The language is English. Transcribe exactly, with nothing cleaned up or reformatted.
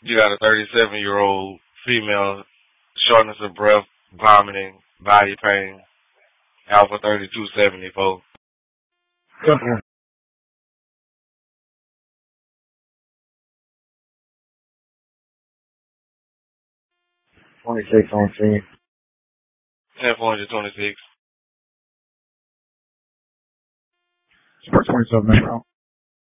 You got a thirty-seven-year-old female, shortness of breath, vomiting, body pain, Alpha thirty-two seventy-four. Simple. twenty-six on scene. ten four twenty-six. Sport twenty-seven, man.